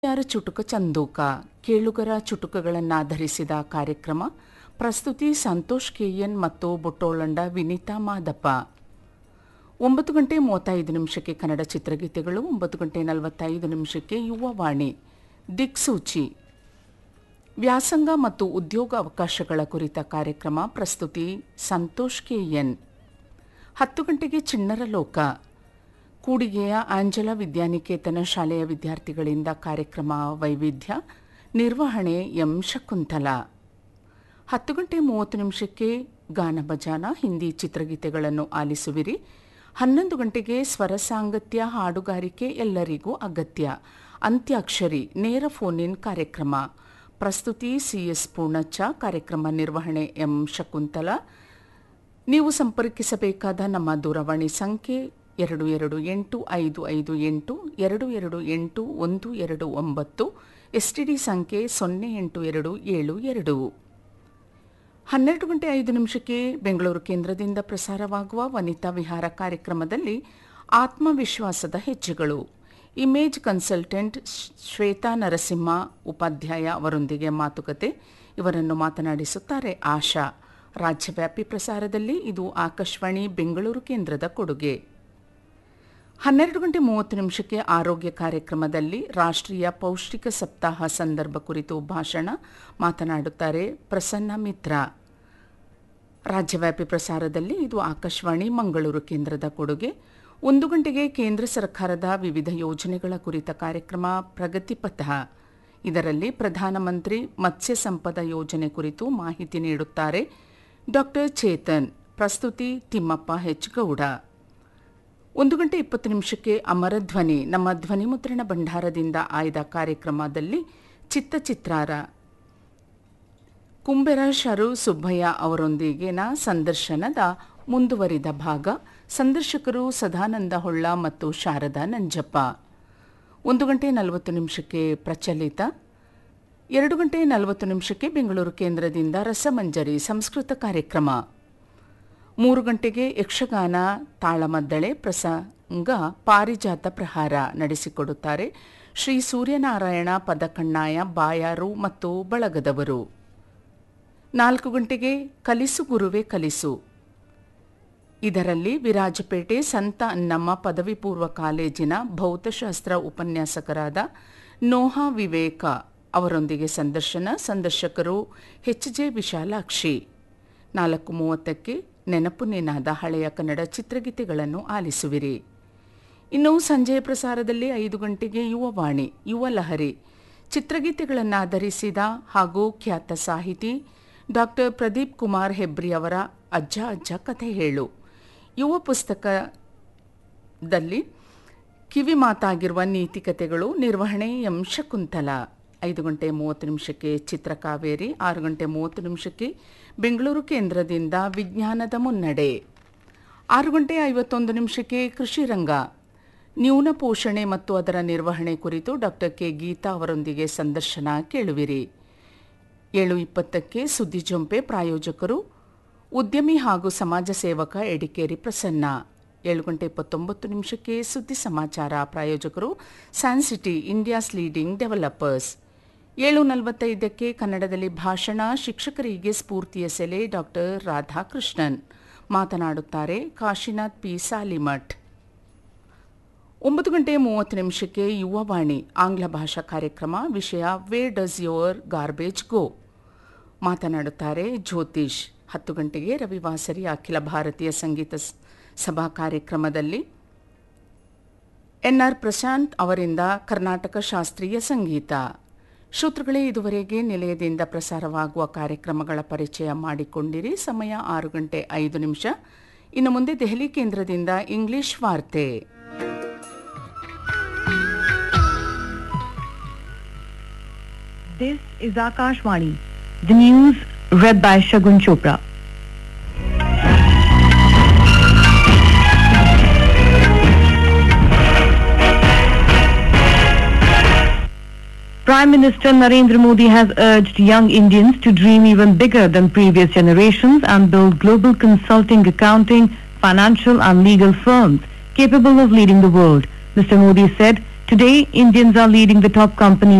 ಯಾರ ಚುಟುಕ ಚಂದೂಕ ಕೇಳುಗರ ಚುಟುಕಗಳನ್ನಾಧರಿಸಿದ ಕಾರ್ಯಕ್ರಮ. ಪ್ರಸ್ತುತಿ ಸಂತೋಷ್ ಕೆಎನ್ ಮತ್ತು ಬುಟ್ಟೋಳಂಡ ವಿನೀತಾ ಮಾದಪ್ಪ. 9:35 ಕನ್ನಡ ಚಿತ್ರಗೀತೆಗಳು, 9:45 ಯುವವಾಣಿ, ದಿಕ್ಸೂಚಿ, ವ್ಯಾಸಂಗ ಮತ್ತು ಉದ್ಯೋಗ ಅವಕಾಶಗಳ ಕುರಿತ ಕಾರ್ಯಕ್ರಮ. ಪ್ರಸ್ತುತಿ ಸಂತೋಷ್ ಕೆಎನ್. 10 ಗಂಟೆಗೆ ಚಿಣ್ಣರ ಲೋಕ, ಕೂಡಿಗೆಯ ಆಂಜಲಾ ವಿದ್ಯಾನಿಕೇತನ ಶಾಲೆಯ ವಿದ್ಯಾರ್ಥಿಗಳಿಂದ ಕಾರ್ಯಕ್ರಮ ವೈವಿಧ್ಯ, ನಿರ್ವಹಣೆ ಎಂ ಶಕುಂತಲಾ. 10:30 ಗಾನ ಭಜಾನ, ಹಿಂದಿ ಚಿತ್ರಗೀತೆಗಳನ್ನು ಆಲಿಸುವಿರಿ. 11 ಗಂಟೆಗೆ ಸ್ವರ ಸಾಂಗತ್ಯ, ಹಾಡುಗಾರಿಕೆ ಎಲ್ಲರಿಗೂ ಅಗತ್ಯ, ಅಂತ್ಯಾಕ್ಷರಿ, ನೇರ ಫೋನ್ ಇನ್ ಕಾರ್ಯಕ್ರಮ. ಪ್ರಸ್ತುತಿ ಸಿಎಸ್ ಪೂರ್ಣಚ್ಚ. ಕಾರ್ಯಕ್ರಮ ನಿರ್ವಹಣೆ ಎಂ ಶಕುಂತಲಾ. ನೀವು ಸಂಪರ್ಕಿಸಬೇಕಾದ ನಮ್ಮ ದೂರವಾಣಿ ಸಂಖ್ಯೆ 228558228129, ಎಸ್ಟಿಡಿ ಸಂಖ್ಯೆ 08272. 12:05 ಬೆಂಗಳೂರು ಕೇಂದ್ರದಿಂದ ಪ್ರಸಾರವಾಗುವ ವನಿತಾ ವಿಹಾರ ಕಾರ್ಯಕ್ರಮದಲ್ಲಿ ಆತ್ಮವಿಶ್ವಾಸದ ಹೆಜ್ಜೆಗಳು, ಇಮೇಜ್ ಕನ್ಸಲ್ಟೆಂಟ್ ಶ್ವೇತಾ ನರಸಿಂಹ ಉಪಾಧ್ಯಾಯ ಅವರೊಂದಿಗೆ ಮಾತುಕತೆ. ಇವರನ್ನು ಮಾತನಾಡಿಸುತ್ತಾರೆ ಆಶಾ. ರಾಜ್ಯವ್ಯಾಪಿ ಪ್ರಸಾರದಲ್ಲಿ ಇದು ಆಕಾಶವಾಣಿ ಬೆಂಗಳೂರು ಕೇಂದ್ರದ ಕೊಡುಗೆ. 12:30 ಆರೋಗ್ಯ ಕಾರ್ಯಕ್ರಮದಲ್ಲಿ ರಾಷ್ಟ್ರೀಯ ಪೌಷ್ಟಿಕ ಸಪ್ತಾಹ ಸಂದರ್ಭ ಕುರಿತು ಭಾಷಣ. ಮಾತನಾಡುತ್ತಾರೆ ಪ್ರಸನ್ನ ಮಿತ್ರ. ರಾಜ್ಯವ್ಯಾಪಿ ಪ್ರಸಾರದಲ್ಲಿ ಇದು ಆಕಾಶವಾಣಿ ಮಂಗಳೂರು ಕೇಂದ್ರದ ಕೊಡುಗೆ. 1 ಗಂಟೆಗೆ ಕೇಂದ್ರ ಸರ್ಕಾರದ ವಿವಿಧ ಯೋಜನೆಗಳ ಕುರಿತ ಕಾರ್ಯಕ್ರಮ ಪ್ರಗತಿಪಥ. ಇದರಲ್ಲಿ ಪ್ರಧಾನಮಂತ್ರಿ ಮತ್ಸ್ಯ ಸಂಪದ ಯೋಜನೆ ಕುರಿತು ಮಾಹಿತಿ ನೀಡುತ್ತಾರೆ ಡಾ ಚೇತನ್. ಪ್ರಸ್ತುತಿ ತಿಮ್ಮಪ್ಪ ಹೆಚ್ ಗೌಡ. 1:20 ಅಮರ ಧ್ವನಿ, ನಮ್ಮ ಧ್ವನಿ ಮುದ್ರಣ ಭಂಡಾರದಿಂದ ಆಯ್ದ ಕಾರ್ಯಕ್ರಮದಲ್ಲಿ ಚಿತ್ರಚಿತ್ರಾರ ಕುಂಬೆರ ಶರು ಸುಬ್ಬಯ್ಯ ಅವರೊಂದಿಗಿನ ಸಂದರ್ಶನದ ಮುಂದುವರಿದ ಭಾಗ. ಸಂದರ್ಶಕರು ಸದಾನಂದ ಹೊಳ್ಳ ಮತ್ತು ಶಾರದಾ ನಂಜಪ್ಪ. 1:40 ಪ್ರಚಲಿತ. 2:40 ಬೆಂಗಳೂರು ಕೇಂದ್ರದಿಂದ ರಸಮಂಜರಿ ಸಂಸ್ಕೃತ ಕಾರ್ಯಕ್ರಮ. 3 ಗಂಟೆಗೆ ಯಕ್ಷಗಾನ ತಾಳಮದ್ದಳೆ ಪ್ರಸಂಗ ಪಾರಿಜಾತ ಪ್ರಹಾರ ನಡೆಸಿಕೊಡುತ್ತಾರೆ ಶ್ರೀ ಸೂರ್ಯನಾರಾಯಣ ಪದಕಣ್ಣಾಯ ಬಾಯಾರು ಮತ್ತು ಬಳಗದವರು. 4 ಗಂಟೆಗೆ ಕಲಿಸು ಗುರುವೆ ಕಲಿಸು. ಇದರಲ್ಲಿ ವಿರಾಜಪೇಟೆ ಸಂತ ಅನ್ನಮ್ಮ ಪದವಿ ಪೂರ್ವ ಕಾಲೇಜಿನ ಭೌತಶಾಸ್ತ್ರ ಉಪನ್ಯಾಸಕರಾದ ನೋಹಾ ವಿವೇಕ ಅವರೊಂದಿಗೆ ಸಂದರ್ಶನ. ಸಂದರ್ಶಕರು ಎಚ್.ಜೆ. ವಿಶಾಲಾಕ್ಷಿ. 4:30 ನೆನಪು ನಿನಾದ, ಹಳೆಯ ಕನ್ನಡ ಚಿತ್ರಗೀತೆಗಳನ್ನು ಆಲಿಸುವಿರಿ. ಇನ್ನು ಸಂಜೆಯ ಪ್ರಸಾರದಲ್ಲಿ 5 ಗಂಟೆಗೆ ಯುವವಾಣಿ, ಯುವ ಲಹರಿ, ಚಿತ್ರಗೀತೆಗಳನ್ನಾಧರಿಸಿದ ಹಾಗೂ ಖ್ಯಾತ ಸಾಹಿತಿ ಡಾ ಪ್ರದೀಪ್ ಕುಮಾರ್ ಹೆಬ್ರಿ ಅವರ ಅಜ್ಜ ಅಜ್ಜ ಕಥೆ ಹೇಳು ಯುವ ಪುಸ್ತಕದಲ್ಲಿ ಕಿವಿ ಮಾತಾಗಿರುವ ನೀತಿಕತೆಗಳು. ನಿರ್ವಹಣೆ ಎಂ ಶಕುಂತಲಾ. 5:30 ಚಿತ್ರಕಾವೇರಿ. 6:30 ಬೆಂಗಳೂರು ಕೇಂದ್ರದಿಂದ ವಿಜ್ಞಾನದ ಮುನ್ನಡೆ. 6:51 ಕೃಷಿ ರಂಗ, ನ್ಯೂನ ಪೋಷಣೆ ಮತ್ತು ಅದರ ನಿರ್ವಹಣೆ ಕುರಿತು ಡಾ ಕೆ ಗೀತಾ ಅವರೊಂದಿಗೆ ಸಂದರ್ಶನ ಕೇಳುವಿರಿ. 7:20 ಸುದ್ದಿ ಜೊಂಪೆ. ಪ್ರಾಯೋಜಕರು ಉದ್ಯಮಿ ಹಾಗೂ ಸಮಾಜ ಸೇವಕ ಎಡಿಕೇರಿ ಪ್ರಸನ್ನ. 7:29 ಸುದ್ದಿ ಸಮಾಚಾರ. ಪ್ರಾಯೋಜಕರು ಸ್ಯಾನ್ಸಿಟಿ, ಇಂಡಿಯಾಸ್ ಲೀಡಿಂಗ್ ಡೆವಲಪರ್ಸ್. 7:45 ಕನ್ನಡದಲ್ಲಿ ಭಾಷಣ. ಶಿಕ್ಷಕರಿಗೆ ಸ್ಫೂರ್ತಿಯ ಸೆಲೆ ಡಾ ರಾಧಾಕೃಷ್ಣನ್. ಮಾತನಾಡುತ್ತಾರೆ ಕಾಶಿನಾಥ್ ಪಿ ಸಾಲಿಮಠ್. 9:30 ಯುವವಾಣಿ ಆಂಗ್ಲ ಭಾಷಾ ಕಾರ್ಯಕ್ರಮ. ವಿಷಯ ವೇರ್ ಡಸ್ ಯೋರ್ ಗಾರ್ಬೇಜ್ ಗೋ. ಮಾತನಾಡುತ್ತಾರೆ ಜ್ಯೋತಿಷ್. 10 ಗಂಟೆಗೆ ರವಿವಾಸರಿ ಅಖಿಲ ಭಾರತೀಯ ಸಂಗೀತ ಸಭಾ ಕಾರ್ಯಕ್ರಮದಲ್ಲಿ ಎನ್ಆರ್ ಪ್ರಶಾಂತ್ ಅವರಿಂದ ಕರ್ನಾಟಕ ಶಾಸ್ತ್ರೀಯ ಸಂಗೀತ. ಶ್ರೋತೃಗಳೇ, ಇದುವರೆಗೆ ನಿಲಯದಿಂದ ಪ್ರಸಾರವಾಗುವ ಕಾರ್ಯಕ್ರಮಗಳ ಪರಿಚಯ ಮಾಡಿಕೊಂಡಿರಿ. ಸಮಯ 6:05. ಇನ್ನು ಮುಂದೆ ದೆಹಲಿ ಕೇಂದ್ರದಿಂದ ಇಂಗ್ಲಿಷ್ ವಾರ್ತೆ. This is Akashvani. The news read by Shagun Chopra. Prime Minister Narendra Modi has urged young Indians to dream even bigger than previous generations and build global consulting, accounting, financial and legal firms capable of leading the world. Mr. Modi said Today, Indians are leading the top companies